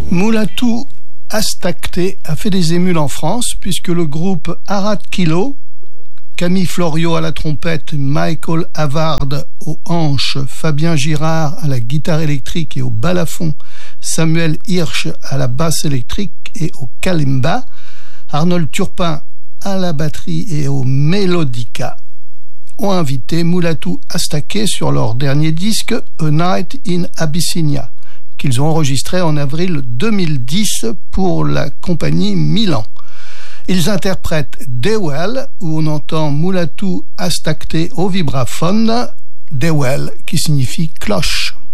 Mulatu Astacte a fait des émules en France puisque le groupe Arad Kilo, Camille Florio à la trompette, Michael Havard aux hanches, Fabien Girard à la guitare électrique et au balafon, Samuel Hirsch à la basse électrique et au kalimba, Arnold Turpin à la batterie et au mélodica, ont invité Mulatu Astacte sur leur dernier disque A Night in Abyssinia, qu'ils ont enregistré en avril 2010 pour la compagnie Milan. Ils interprètent Dewel, où on entend Mulatu Astacte au vibraphone, Dewel qui signifie cloche.